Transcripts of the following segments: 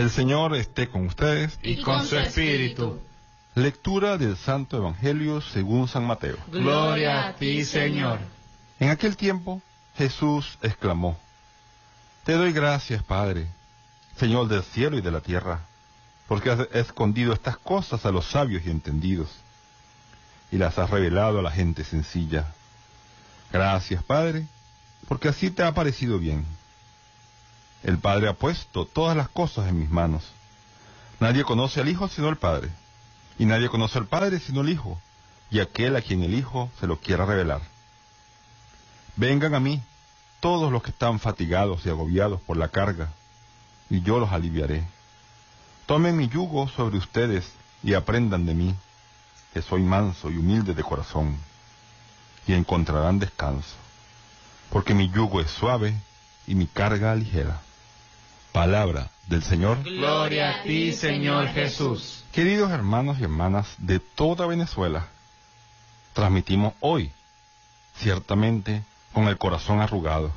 El Señor esté con ustedes. Y con su espíritu. Lectura del Santo Evangelio según San Mateo. Gloria a ti, Señor. En aquel tiempo, Jesús exclamó: Te doy gracias, Padre, Señor del cielo y de la tierra, porque has escondido estas cosas a los sabios y entendidos, y las has revelado a la gente sencilla. Gracias, Padre, porque así te ha parecido bien. El Padre ha puesto todas las cosas en mis manos. Nadie conoce al Hijo sino el Padre, y nadie conoce al Padre sino el Hijo, y aquel a quien el Hijo se lo quiera revelar. Vengan a mí todos los que están fatigados y agobiados por la carga, y yo los aliviaré. Tomen mi yugo sobre ustedes y aprendan de mí, que soy manso y humilde de corazón, y encontrarán descanso, porque mi yugo es suave y mi carga ligera. Palabra del Señor. Gloria a ti, Señor Jesús. Queridos hermanos y hermanas de toda Venezuela, transmitimos hoy, ciertamente, con el corazón arrugado.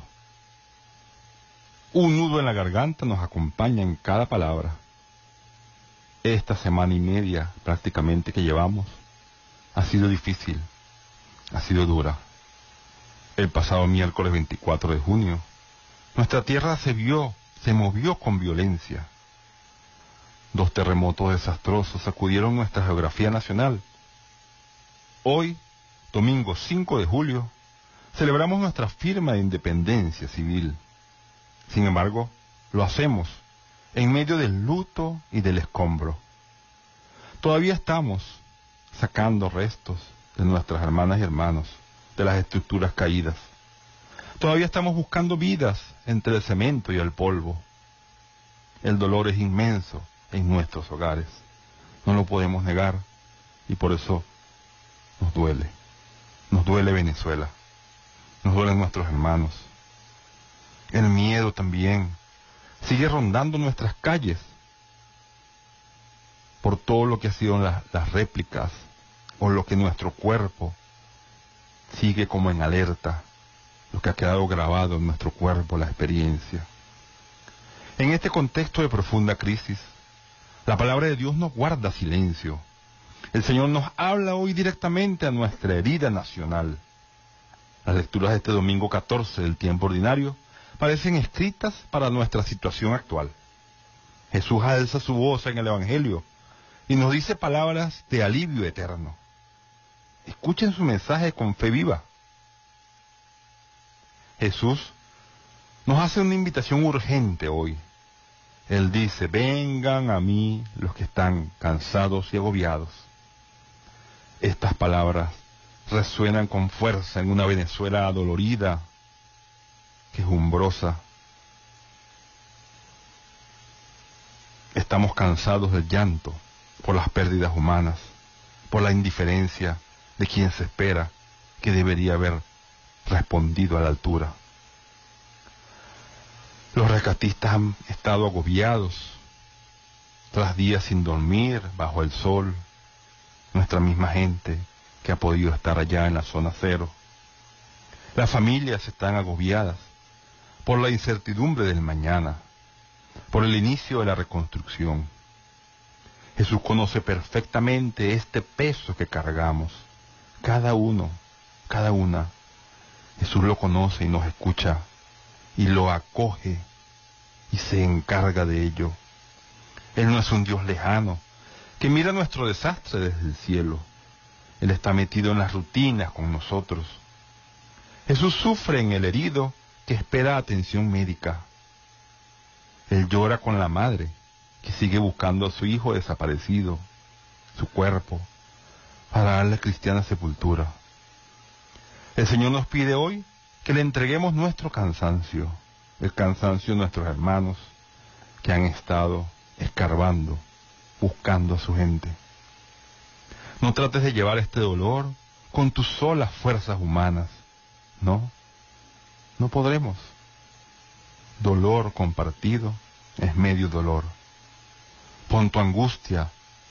Un nudo en la garganta nos acompaña en cada palabra. Esta semana y media prácticamente que llevamos ha sido difícil, ha sido dura. El pasado miércoles 24 de junio, nuestra tierra se movió con violencia. 2 terremotos desastrosos sacudieron nuestra geografía nacional. Hoy, domingo 5 de julio, celebramos nuestra firma de independencia civil. Sin embargo, lo hacemos en medio del luto y del escombro. Todavía estamos sacando restos de nuestras hermanas y hermanos, de las estructuras caídas. Todavía estamos buscando vidas entre el cemento y el polvo. El dolor es inmenso en nuestros hogares. No lo podemos negar y por eso nos duele. Nos duele Venezuela. Nos duelen nuestros hermanos. El miedo también sigue rondando nuestras calles por todo lo que han sido las réplicas o lo que nuestro cuerpo sigue como en alerta, lo que ha quedado grabado en nuestro cuerpo, la experiencia. En este contexto de profunda crisis, la palabra de Dios no guarda silencio. El Señor nos habla hoy directamente a nuestra herida nacional. Las lecturas de este domingo 14 del tiempo ordinario parecen escritas para nuestra situación actual. Jesús alza su voz en el Evangelio y nos dice palabras de alivio eterno. Escuchen su mensaje con fe viva. Jesús nos hace una invitación urgente hoy. Él dice: vengan a mí los que están cansados y agobiados. Estas palabras resuenan con fuerza en una Venezuela adolorida, quejumbrosa. Estamos cansados del llanto por las pérdidas humanas, por la indiferencia de quien se espera que debería haber respondido a la altura. Los rescatistas han estado agobiados tras días sin dormir bajo el sol. Nuestra misma gente que ha podido estar allá en la zona cero. Las familias están agobiadas por la incertidumbre del mañana, por el inicio de la reconstrucción. Jesús conoce perfectamente este peso que cargamos, cada uno, cada una. Jesús lo conoce y nos escucha y lo acoge y se encarga de ello. Él no es un Dios lejano que mira nuestro desastre desde el cielo. Él está metido en las rutinas con nosotros. Jesús sufre en el herido que espera atención médica. Él llora con la madre que sigue buscando a su hijo desaparecido, su cuerpo, para darle cristiana sepultura. El Señor nos pide hoy que le entreguemos nuestro cansancio, el cansancio de nuestros hermanos que han estado escarbando, buscando a su gente. No trates de llevar este dolor con tus solas fuerzas humanas. No podremos. Dolor compartido es medio dolor. Pon tu angustia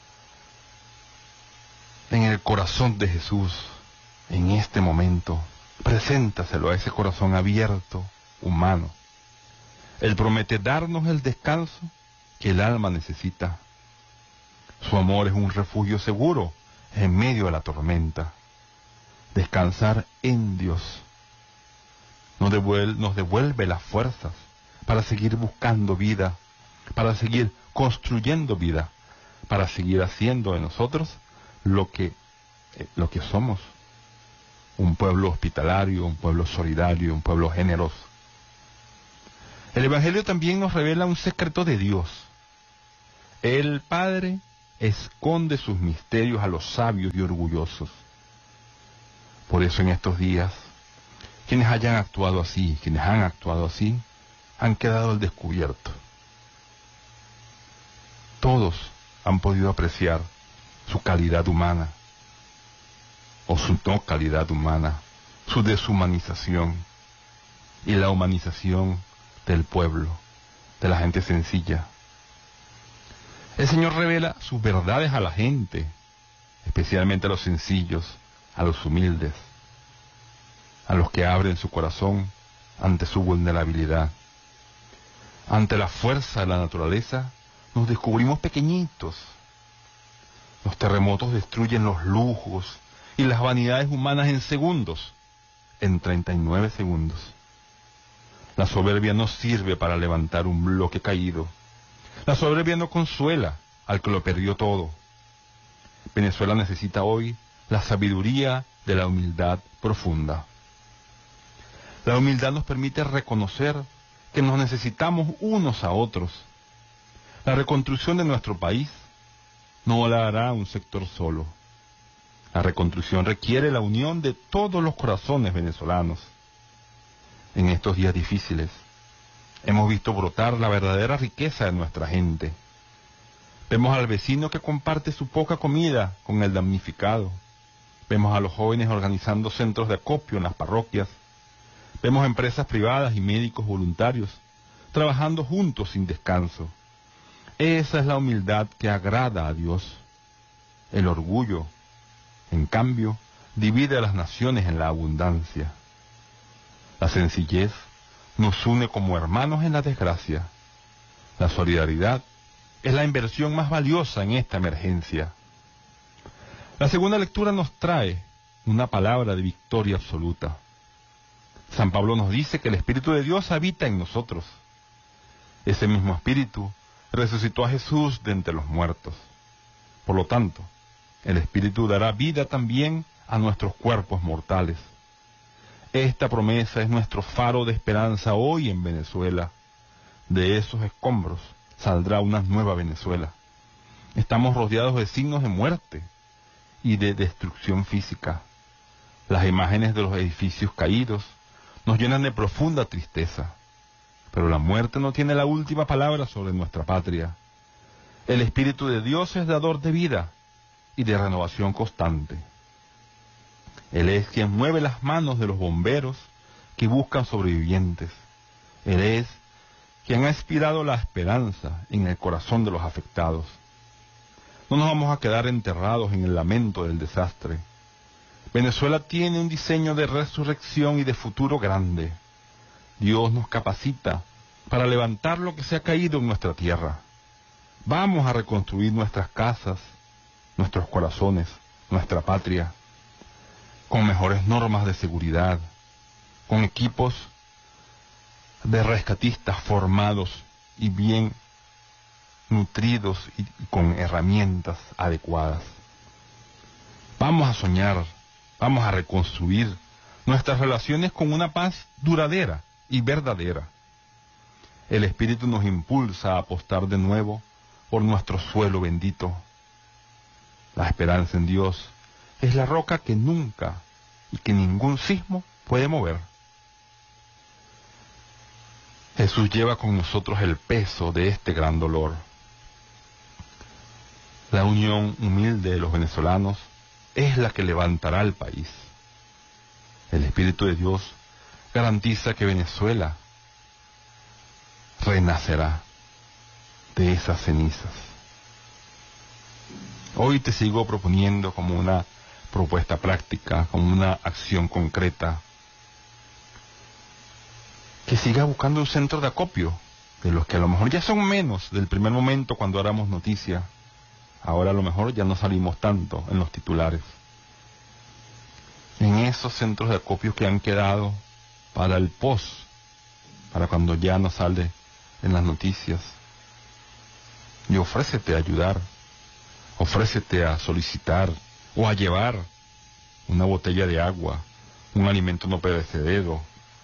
en el corazón de Jesús en este momento. Preséntaselo a ese corazón abierto, humano. Él promete darnos el descanso que el alma necesita. Su amor es un refugio seguro en medio de la tormenta. Descansar en Dios nos devuelve las fuerzas para seguir buscando vida, para seguir construyendo vida, para seguir haciendo de nosotros lo que somos. Un pueblo hospitalario, un pueblo solidario, un pueblo generoso. El Evangelio también nos revela un secreto de Dios. El Padre esconde sus misterios a los sabios y orgullosos. Por eso en estos días, quienes han actuado así, han quedado al descubierto. Todos han podido apreciar su calidad humana, o su no calidad humana, su deshumanización y la humanización del pueblo, de la gente sencilla. El Señor revela sus verdades a la gente, especialmente a los sencillos, a los humildes, a los que abren su corazón ante su vulnerabilidad. Ante la fuerza de la naturaleza, nos descubrimos pequeñitos. Los terremotos destruyen los lujos y las vanidades humanas en segundos, en 39 segundos. La soberbia no sirve para levantar un bloque caído. La soberbia no consuela al que lo perdió todo. Venezuela necesita hoy la sabiduría de la humildad profunda. La humildad nos permite reconocer que nos necesitamos unos a otros. La reconstrucción de nuestro país no la hará un sector solo. La reconstrucción requiere la unión de todos los corazones venezolanos. En estos días difíciles, hemos visto brotar la verdadera riqueza de nuestra gente. Vemos al vecino que comparte su poca comida con el damnificado. Vemos a los jóvenes organizando centros de acopio en las parroquias. Vemos empresas privadas y médicos voluntarios trabajando juntos sin descanso. Esa es la humildad que agrada a Dios. El orgullo, en cambio, divide a las naciones en la abundancia. La sencillez nos une como hermanos en la desgracia. La solidaridad es la inversión más valiosa en esta emergencia. La segunda lectura nos trae una palabra de victoria absoluta. San Pablo nos dice que el Espíritu de Dios habita en nosotros. Ese mismo Espíritu resucitó a Jesús de entre los muertos. Por lo tanto, el Espíritu dará vida también a nuestros cuerpos mortales. Esta promesa es nuestro faro de esperanza hoy en Venezuela. De esos escombros saldrá una nueva Venezuela. Estamos rodeados de signos de muerte y de destrucción física. Las imágenes de los edificios caídos nos llenan de profunda tristeza. Pero la muerte no tiene la última palabra sobre nuestra patria. El Espíritu de Dios es dador de vida y de renovación constante. Él es quien mueve las manos de los bomberos que buscan sobrevivientes. Él es quien ha inspirado la esperanza en el corazón de los afectados. No nos vamos a quedar enterrados en el lamento del desastre. Venezuela tiene un diseño de resurrección y de futuro grande. Dios nos capacita para levantar lo que se ha caído en nuestra tierra. Vamos a reconstruir nuestras casas, nuestros corazones, nuestra patria, con mejores normas de seguridad, con equipos de rescatistas formados y bien nutridos y con herramientas adecuadas. Vamos a soñar, vamos a reconstruir nuestras relaciones con una paz duradera y verdadera. El Espíritu nos impulsa a apostar de nuevo por nuestro suelo bendito. La esperanza en Dios es la roca que nunca y que ningún sismo puede mover. Jesús lleva con nosotros el peso de este gran dolor. La unión humilde de los venezolanos es la que levantará al país. El Espíritu de Dios garantiza que Venezuela renacerá de esas cenizas. Hoy te sigo proponiendo como una propuesta práctica, como una acción concreta, que sigas buscando un centro de acopio de los que a lo mejor ya son menos del primer momento cuando éramos noticia. Ahora a lo mejor ya no salimos tanto en los titulares. En esos centros de acopio que han quedado para el post, para cuando ya no sale en las noticias. Y ofrécete a ayudar, ofrécete a solicitar o a llevar una botella de agua, un alimento no perecedero.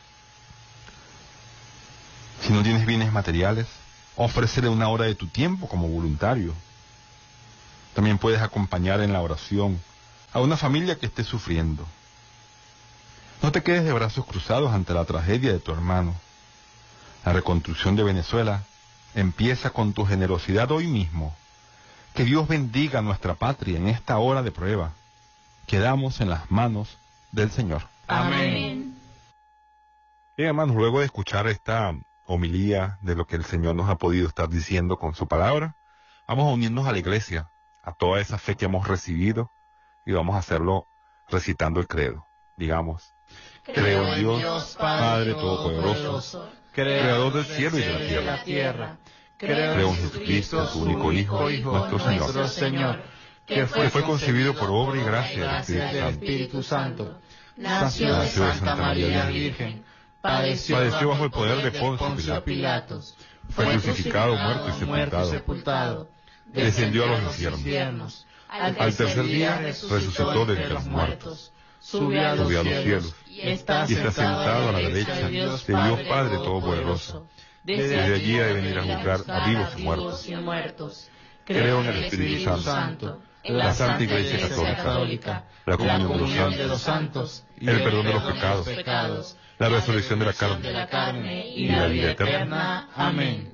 Si no tienes bienes materiales, ofrécele una hora de tu tiempo como voluntario. También puedes acompañar en la oración a una familia que esté sufriendo. No te quedes de brazos cruzados ante la tragedia de tu hermano. La reconstrucción de Venezuela empieza con tu generosidad hoy mismo. Que Dios bendiga a nuestra patria en esta hora de prueba. Quedamos en las manos del Señor. Amén. Bien, hermanos, luego de escuchar esta homilía de lo que el Señor nos ha podido estar diciendo con su palabra, vamos a unirnos a la iglesia, a toda esa fe que hemos recibido, y vamos a hacerlo recitando el credo. Digamos: creo en Dios, Padre Todopoderoso, Creador del cielo y de la tierra. Creo en Jesucristo, su único Hijo, nuestro Señor, que fue concebido por obra y gracia del Espíritu Santo. Nació de Santa María Virgen. Padeció bajo el poder de Poncio Pilatos. Fue crucificado, muerto y sepultado. Descendió a los infiernos. Al tercer día resucitó de entre los muertos. Subió a los cielos y está sentado a la derecha de Dios Padre Todopoderoso. Desde allí ha de venir a juzgar a vivos y muertos. Creo en el Espíritu Santo, en la Santa Iglesia Católica, la comunión de los santos, el perdón de los pecados, la resurrección de la carne y la vida eterna. Amén.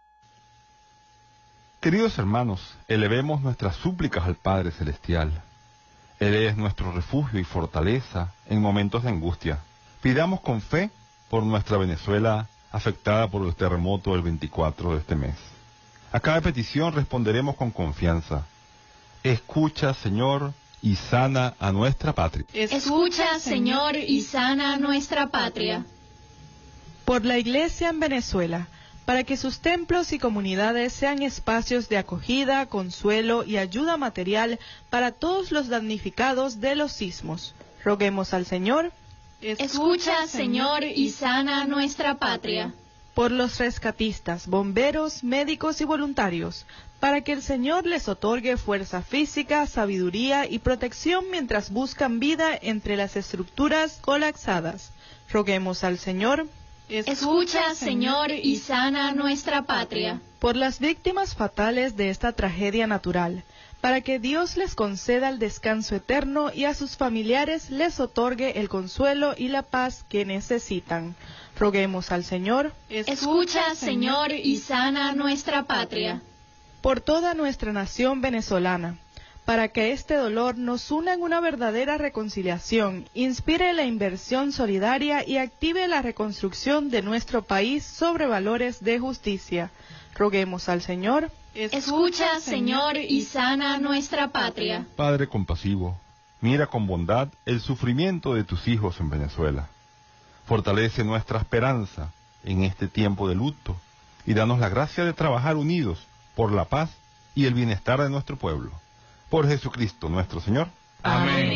Queridos hermanos, elevemos nuestras súplicas al Padre Celestial. Él es nuestro refugio y fortaleza en momentos de angustia. Pidamos con fe por nuestra Venezuela afectada por el terremoto del 24 de este mes. A cada petición responderemos con confianza. Escucha, Señor, y sana a nuestra patria. Escucha, Señor, y sana a nuestra patria. Por la Iglesia en Venezuela, para que sus templos y comunidades sean espacios de acogida, consuelo y ayuda material para todos los damnificados de los sismos. Roguemos al Señor. Escucha, Señor, y sana a nuestra patria. Por los rescatistas, bomberos, médicos y voluntarios, para que el Señor les otorgue fuerza física, sabiduría y protección mientras buscan vida entre las estructuras colapsadas. Roguemos al Señor. Escucha, Señor, y sana a nuestra patria. Por las víctimas fatales de esta tragedia natural, para que Dios les conceda el descanso eterno y a sus familiares les otorgue el consuelo y la paz que necesitan. Roguemos al Señor. Escucha, Señor, y sana a nuestra patria. Por toda nuestra nación venezolana, para que este dolor nos una en una verdadera reconciliación, inspire la inversión solidaria y active la reconstrucción de nuestro país sobre valores de justicia. Roguemos al Señor. Escucha, Señor, y sana a nuestra patria. Padre compasivo, mira con bondad el sufrimiento de tus hijos en Venezuela. Fortalece nuestra esperanza en este tiempo de luto y danos la gracia de trabajar unidos por la paz y el bienestar de nuestro pueblo. Por Jesucristo nuestro Señor. Amén.